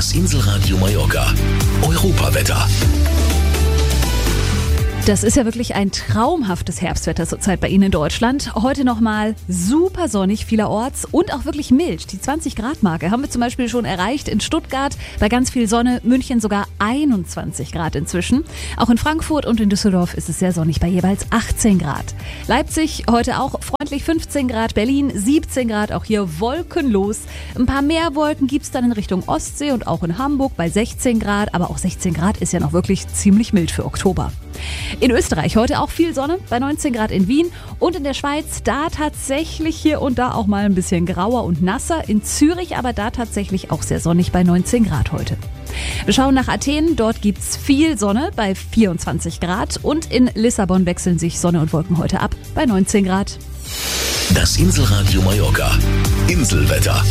Das Inselradio Mallorca. Europawetter. Das ist ja wirklich ein traumhaftes Herbstwetter zurzeit bei Ihnen in Deutschland. Heute nochmal super sonnig vielerorts und auch wirklich mild. Die 20-Grad-Marke haben wir zum Beispiel schon erreicht in Stuttgart bei ganz viel Sonne, München sogar 21 Grad inzwischen. Auch in Frankfurt und in Düsseldorf ist es sehr sonnig bei jeweils 18 Grad. Leipzig heute auch freundlich 15 Grad, Berlin 17 Grad, auch hier wolkenlos. Ein paar mehr Wolken gibt es dann in Richtung Ostsee und auch in Hamburg bei 16 Grad. Aber auch 16 Grad ist ja noch wirklich ziemlich mild für Oktober. In Österreich heute auch viel Sonne, bei 19 Grad in Wien und in der Schweiz da tatsächlich hier und da auch mal ein bisschen grauer und nasser. In Zürich aber da tatsächlich auch sehr sonnig bei 19 Grad heute. Wir schauen nach Athen, dort gibt's viel Sonne bei 24 Grad und in Lissabon wechseln sich Sonne und Wolken heute ab bei 19 Grad. Das Inselradio Mallorca. Inselwetter.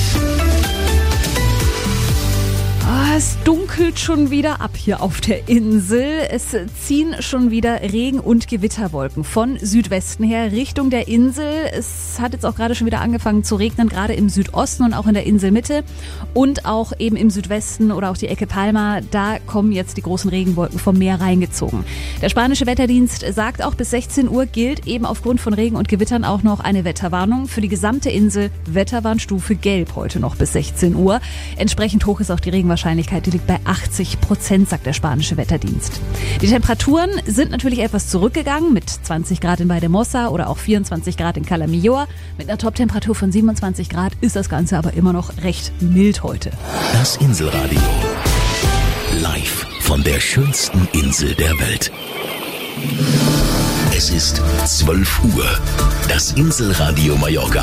Es dunkelt schon wieder ab hier auf der Insel. Es ziehen schon wieder Regen- und Gewitterwolken von Südwesten her Richtung der Insel. Es hat jetzt auch gerade schon wieder angefangen zu regnen, gerade im Südosten und auch in der Inselmitte und auch eben im Südwesten oder auch die Ecke Palma. Da kommen jetzt die großen Regenwolken vom Meer reingezogen. Der spanische Wetterdienst sagt auch, bis 16 Uhr gilt eben aufgrund von Regen und Gewittern auch noch eine Wetterwarnung für die gesamte Insel. Wetterwarnstufe Gelb heute noch bis 16 Uhr. Entsprechend hoch ist auch die Regenwahrscheinlichkeit. Die liegt bei 80%, sagt der spanische Wetterdienst. Die Temperaturen sind natürlich etwas zurückgegangen mit 20 Grad in Valldemossa oder auch 24 Grad in Cala Millor. Mit einer Toptemperatur von 27 Grad ist das Ganze aber immer noch recht mild heute. Das Inselradio. Live von der schönsten Insel der Welt. Es ist 12 Uhr. Das Inselradio Mallorca.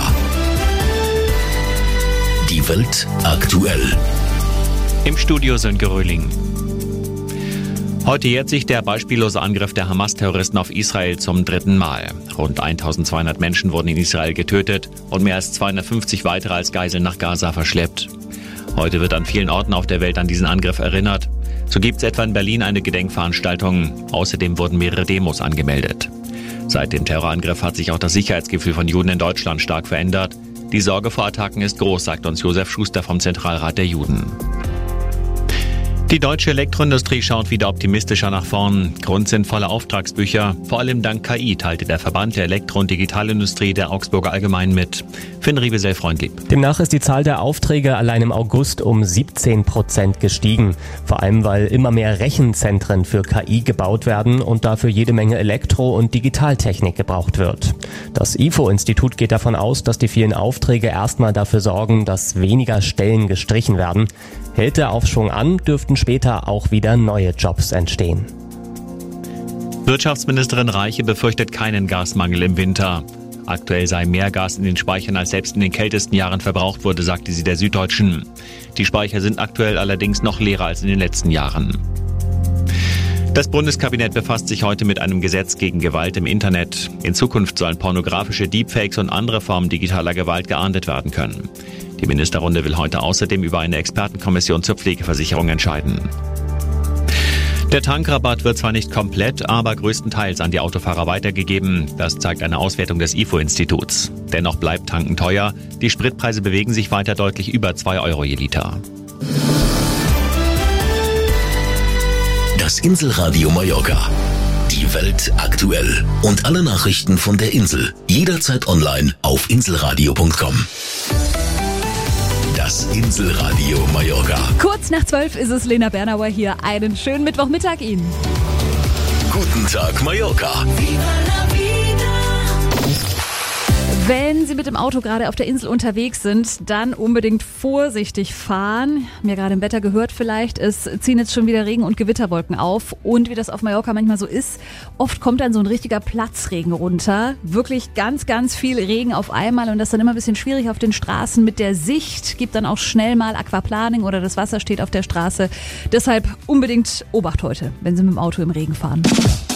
Die Welt aktuell. Im Studio Sönke Röhling. Heute jährt sich der beispiellose Angriff der Hamas-Terroristen auf Israel zum 3. Mal. Rund 1200 Menschen wurden in Israel getötet und mehr als 250 weitere als Geiseln nach Gaza verschleppt. Heute wird an vielen Orten auf der Welt an diesen Angriff erinnert. So gibt es etwa in Berlin eine Gedenkveranstaltung. Außerdem wurden mehrere Demos angemeldet. Seit dem Terrorangriff hat sich auch das Sicherheitsgefühl von Juden in Deutschland stark verändert. Die Sorge vor Attacken ist groß, sagt uns Josef Schuster vom Zentralrat der Juden. Die deutsche Elektroindustrie schaut wieder optimistischer nach vorn. Grund sind volle Auftragsbücher. Vor allem dank KI, teilte der Verband der Elektro- und Digitalindustrie der Augsburger Allgemeinen mit. Finn Riebesell freundlich. Demnach ist die Zahl der Aufträge allein im August um 17% gestiegen. Vor allem, weil immer mehr Rechenzentren für KI gebaut werden und dafür jede Menge Elektro- und Digitaltechnik gebraucht wird. Das IFO-Institut geht davon aus, dass die vielen Aufträge erstmal dafür sorgen, dass weniger Stellen gestrichen werden. Hält der Aufschwung an, dürften später auch wieder neue Jobs entstehen. Wirtschaftsministerin Reiche befürchtet keinen Gasmangel im Winter. Aktuell sei mehr Gas in den Speichern, als selbst in den kältesten Jahren verbraucht wurde, sagte sie der Süddeutschen. Die Speicher sind aktuell allerdings noch leerer als in den letzten Jahren. Das Bundeskabinett befasst sich heute mit einem Gesetz gegen Gewalt im Internet. In Zukunft sollen pornografische Deepfakes und andere Formen digitaler Gewalt geahndet werden können. Die Ministerrunde will heute außerdem über eine Expertenkommission zur Pflegeversicherung entscheiden. Der Tankrabatt wird zwar nicht komplett, aber größtenteils an die Autofahrer weitergegeben. Das zeigt eine Auswertung des IFO-Instituts. Dennoch bleibt Tanken teuer. Die Spritpreise bewegen sich weiter deutlich über 2 Euro je Liter. Das Inselradio Mallorca. Die Welt aktuell. Und alle Nachrichten von der Insel. Jederzeit online auf inselradio.com. Das Inselradio Mallorca. Kurz nach 12 ist es Lena Bernauer hier. Einen schönen Mittwochmittag Ihnen. Guten Tag Mallorca. Wenn Sie mit dem Auto gerade auf der Insel unterwegs sind, dann unbedingt vorsichtig fahren. Mir gerade im Wetter gehört vielleicht, es ziehen jetzt schon wieder Regen- und Gewitterwolken auf. Und wie das auf Mallorca manchmal so ist, oft kommt dann so ein richtiger Platzregen runter. Wirklich ganz, ganz viel Regen auf einmal und das ist dann immer ein bisschen schwierig auf den Straßen mit der Sicht. Gibt dann auch schnell mal Aquaplaning oder das Wasser steht auf der Straße. Deshalb unbedingt Obacht heute, wenn Sie mit dem Auto im Regen fahren.